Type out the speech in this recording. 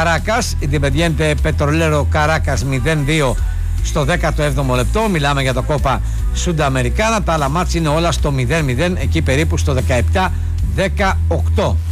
Καράκας, Independiente Petrolero Caracas 0-2 στο 17ο λεπτό. Μιλάμε για το Κόπα Σουνταμερικάνα. Τα άλλα μάτς είναι όλα στο 0-0, εκεί περίπου στο 17-18.